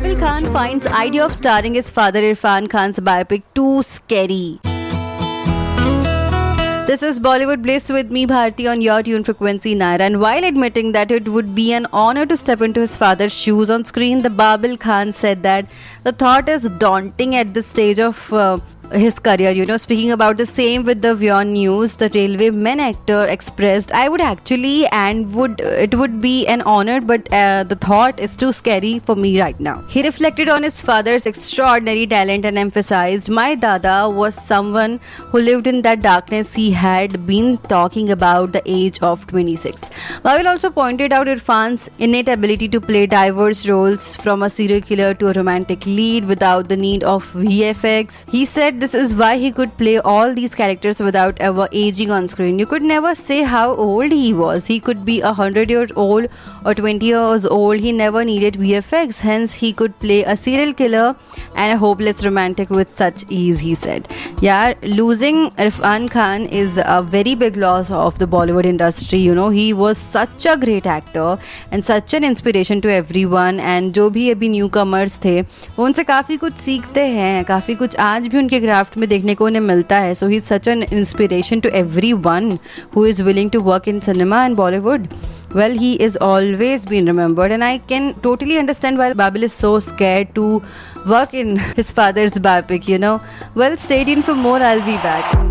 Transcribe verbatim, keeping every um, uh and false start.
Babil Khan finds idea of starring his father Irfan Khan's biopic too scary. This is Bollywood Bliss with me, Bharti, on your tune frequency Naira. And while admitting that it would be an honor to step into his father's shoes on screen, the Babil Khan said that the thought is daunting at this stage of uh, his career. You know, speaking about the same with the Vyond News, the Railway Men actor expressed, I would actually and would it would be an honor, but uh, the thought is too scary for me right now. He reflected on his father's extraordinary talent and emphasized, my Dada was someone who lived in that darkness he had been talking about the age of twenty-six. Babil also pointed out Irfan's innate ability to play diverse roles, from a serial killer to a romantic lead without the need of V F X. He said this is why he could play all these characters without ever aging on screen. You could never say how old he was. He could be a hundred years old or twenty years old. He never needed V F X. Hence, he could play a serial killer and a hopeless romantic with such ease, he said. Yeah, losing Irfan Khan is a very big loss of the Bollywood industry. You know, he was such a great actor and such an inspiration to everyone. And जो भी अभी newcomers थे वो उनसे काफ़ी कुछ सीखते हैं, काफ़ी कुछ आज भी उनके क्राफ्ट में देखने को उन्हें मिलता है. So he's such an inspiration to everyone who is willing to work in cinema and Bollywood. Well, he is always been remembered, and I can totally understand why Babil is so scared to work in his father's biopic, you know. Well, stay tuned for more. I'll be back.